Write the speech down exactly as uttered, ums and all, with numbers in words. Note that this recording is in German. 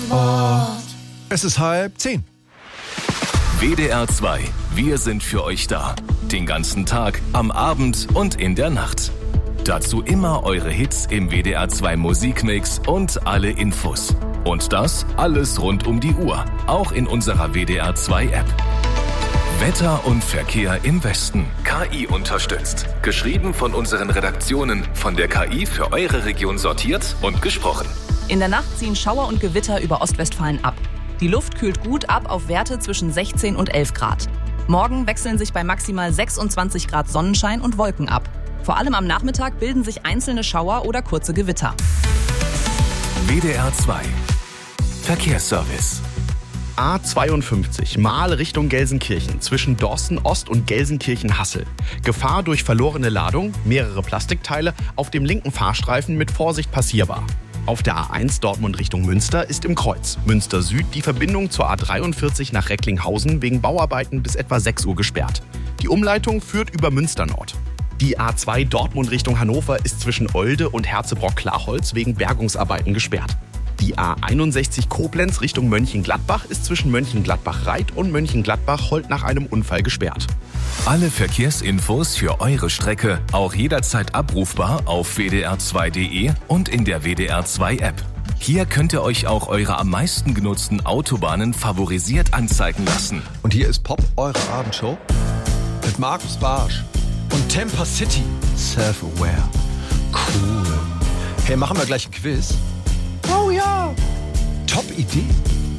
Wort. Es ist halb zehn. W D R zwei. Wir sind für euch da. Den ganzen Tag, am Abend und in der Nacht. Dazu immer eure Hits im W D R zwei Musikmix und alle Infos. Und das alles rund um die Uhr. Auch in unserer W D R zwei App. Wetter und Verkehr im Westen. K I unterstützt. Geschrieben von unseren Redaktionen. Von der K I für eure Region sortiert und gesprochen. In der Nacht ziehen Schauer und Gewitter über Ostwestfalen ab. Die Luft kühlt gut ab auf Werte zwischen sechzehn und elf Grad. Morgen wechseln sich bei maximal sechsundzwanzig Grad Sonnenschein und Wolken ab. Vor allem am Nachmittag bilden sich einzelne Schauer oder kurze Gewitter. W D R zwei. Verkehrsservice. A zweiundfünfzig, Mahl Richtung Gelsenkirchen, zwischen Dorsten Ost und Gelsenkirchen-Hassel. Gefahr durch verlorene Ladung, mehrere Plastikteile, auf dem linken Fahrstreifen mit Vorsicht passierbar. Auf der A eins Dortmund Richtung Münster ist im Kreuz. Münster Süd die Verbindung zur A dreiundvierzig nach Recklinghausen wegen Bauarbeiten bis etwa sechs Uhr gesperrt. Die Umleitung führt über Münster Nord. Die A zwei Dortmund Richtung Hannover ist zwischen Olde und Herzebrock-Klarholz wegen Bergungsarbeiten gesperrt. Die A einundsechzig Koblenz Richtung Mönchengladbach ist zwischen Mönchengladbach-Reit und Mönchengladbach-Holt nach einem Unfall gesperrt. Alle Verkehrsinfos für eure Strecke auch jederzeit abrufbar auf w d r zwei punkt d e und in der W D R zwei App. Hier könnt ihr euch auch eure am meisten genutzten Autobahnen favorisiert anzeigen lassen. Und hier ist Pop, eure Abendshow mit Markus Barsch und Temper City. Self-aware. Cool. Hey, machen wir gleich ein Quiz? Oh ja. Top Idee.